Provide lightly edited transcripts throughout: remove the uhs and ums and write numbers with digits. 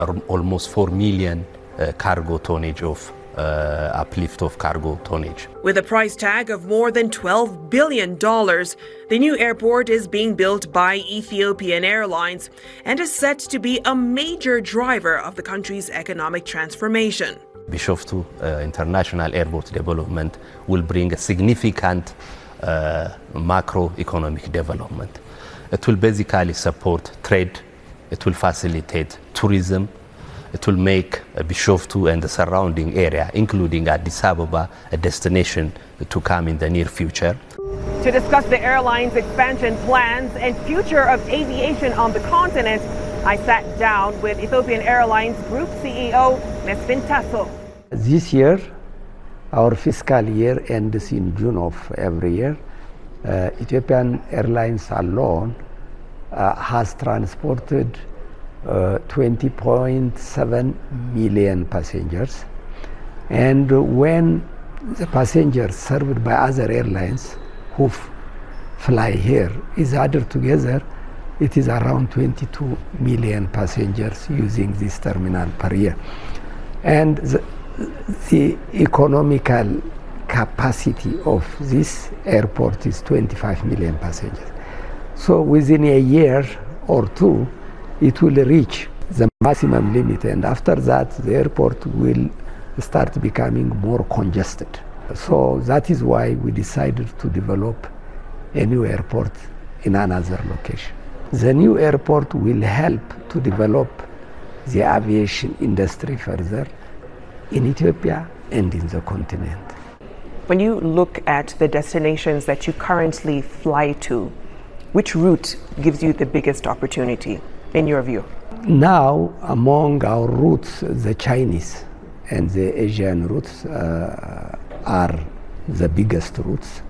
almost 4 million cargo tonnage of uplift of cargo tonnage. With a price tag of more than $12 billion, the new airport is being built by Ethiopian Airlines and is set to be a major driver of the country's economic transformation. Bishoftu International Airport development will bring a significant macroeconomic development. It will basically support trade, it will facilitate tourism, it will make Bishoftu and the surrounding area, including Addis Ababa, a destination to come in the near future. To discuss the airline's expansion plans and future of aviation on the continent, I sat down with Ethiopian Airlines Group CEO Mesfin Tasso. This year, our fiscal year ends in June of every year. Ethiopian Airlines alone has transported 20.7 million passengers, and when the passengers served by other airlines who fly here is added together, it is around 22 million passengers using this terminal per year. And the economical capacity of this airport is 25 million passengers. So within a year or two, it will reach the maximum limit, and after that the airport will start becoming more congested. So that is why we decided to develop a new airport in another location. The new airport will help to develop the aviation industry further in Ethiopia and in the continent. When you look at the destinations that you currently fly to, which route gives you the biggest opportunity, in your view? Now, among our routes, the Chinese and the Asian routes are the biggest routes.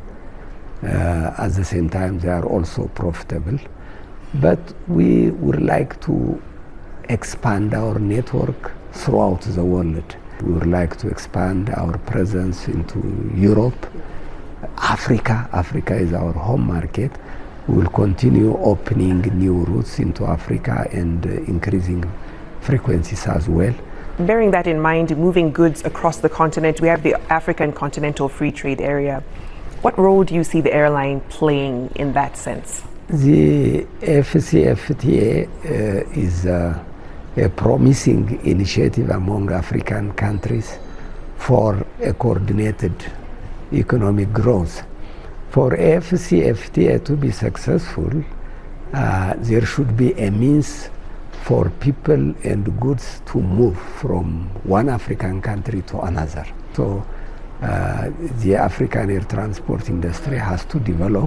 At the same time, they are also profitable. But we would like to expand our network throughout the world. We would like to expand our presence into Europe, Africa. Africa is our home market. We will continue opening new routes into Africa and increasing frequencies as well. Bearing that in mind, moving goods across the continent, we have the African Continental Free Trade Area. What role do you see the airline playing in that sense? The AfCFTA is a promising initiative among African countries for a coordinated economic growth. For AfCFTA to be successful, there should be a means for people and goods to move from one African country to another. So the African air transport industry has to develop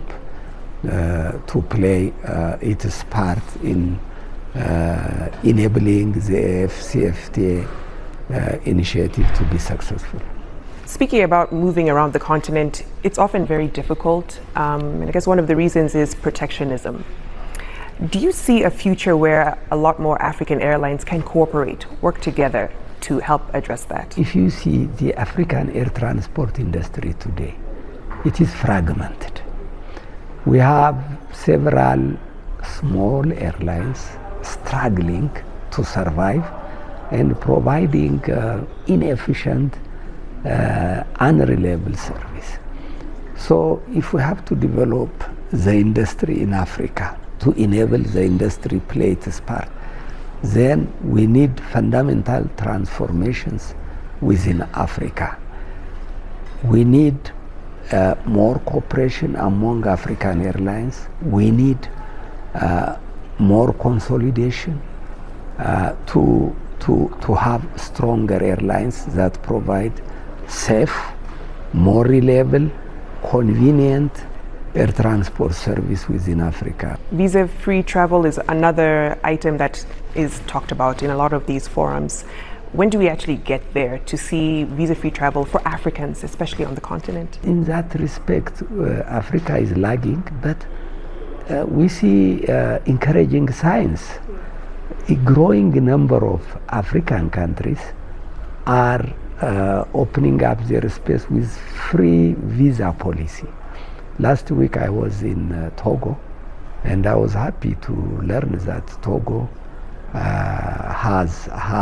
to play its part in enabling the AfCFTA initiative to be successful. Speaking about moving around the continent, it's often very difficult, and I guess one of the reasons is protectionism. Do you see a future where a lot more African airlines can cooperate, work together to help address that? If you see the African air transport industry today, it is fragmented. We have several small airlines struggling to survive and providing inefficient, unreliable service. So if we have to develop the industry in Africa to enable the industry play its part, then we need fundamental transformations within Africa. We need more cooperation among African airlines. We need more consolidation to have stronger airlines that provide safe, more reliable, convenient air transport service within Africa. Visa-free travel is another item that is talked about in a lot of these forums. When do we actually get there to see visa-free travel for Africans, especially on the continent? In that respect, Africa is lagging, but we see encouraging signs. A growing number of African countries are opening up their space with free visa policy. Last week I was in Togo, and I was happy to learn that Togo has